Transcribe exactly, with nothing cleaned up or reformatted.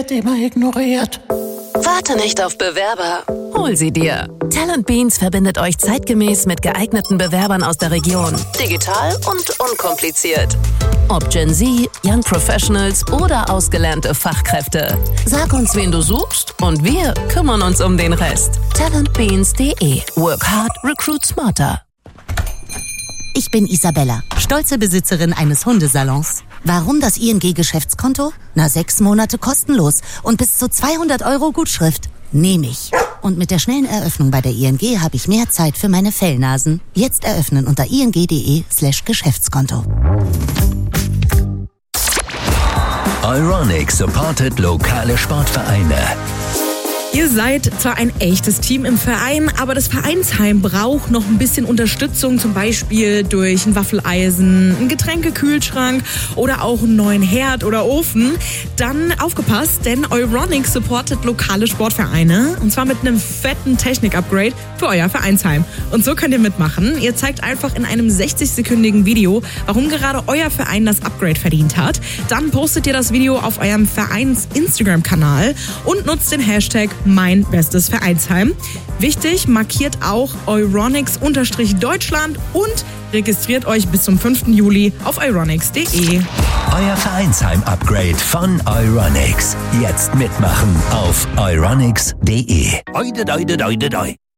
werde immer ignoriert. Warte nicht auf Bewerber. Hol sie dir. Talent Beans verbindet euch zeitgemäß mit geeigneten Bewerbern aus der Region. Digital und unkompliziert. Ob Gen Z, Young Professionals oder ausgelernte Fachkräfte. Sag uns, wen du suchst und wir kümmern uns um den Rest. talentbeans punkt de. Work hard, recruit smarter. Ich bin Isabella, stolze Besitzerin eines Hundesalons. Warum das I N G-Geschäftskonto? Na, sechs Monate kostenlos und bis zu zweihundert Euro Gutschrift. Nehme ich. Und mit der schnellen Eröffnung bei der I N G habe ich mehr Zeit für meine Fellnasen. Jetzt eröffnen unter ing.de slash Geschäftskonto. Euronics supportet lokale Sportvereine. Ihr seid zwar ein echtes Team im Verein, aber das Vereinsheim braucht noch ein bisschen Unterstützung, zum Beispiel durch ein Waffeleisen, einen Getränkekühlschrank oder auch einen neuen Herd oder Ofen. Dann aufgepasst, denn Euronics supportet lokale Sportvereine und zwar mit einem fetten Technik-Upgrade für euer Vereinsheim. Und so könnt ihr mitmachen. Ihr zeigt einfach in einem sechzig-sekündigen Video, warum gerade euer Verein das Upgrade verdient hat. Dann postet ihr das Video auf eurem Vereins-Instagram-Kanal und nutzt den Hashtag Mein bestes Vereinsheim. Wichtig, markiert auch Euronics-Deutschland und registriert euch bis zum fünften Juli auf euronics punkt de. Euer Vereinsheim-Upgrade von Euronics. Jetzt mitmachen auf euronics punkt de.